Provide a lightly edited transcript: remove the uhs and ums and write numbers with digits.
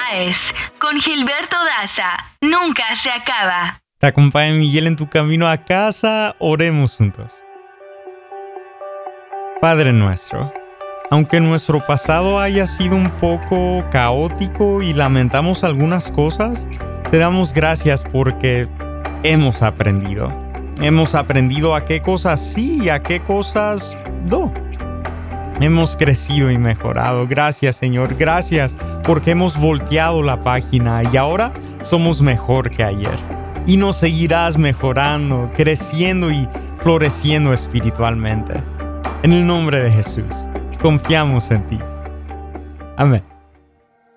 Páez con Gilberto Daza nunca se acaba. Te acompaña Miguel en tu camino a casa. Oremos juntos. Padre nuestro, aunque nuestro pasado haya sido un poco caótico y lamentamos algunas cosas, te damos gracias porque hemos aprendido. Hemos aprendido a qué cosas sí y a qué cosas no. Hemos crecido y mejorado. Gracias, Señor. Gracias porque hemos volteado la página y ahora somos mejor que ayer. Y nos seguirás mejorando, creciendo y floreciendo espiritualmente. En el nombre de Jesús, confiamos en ti. Amén.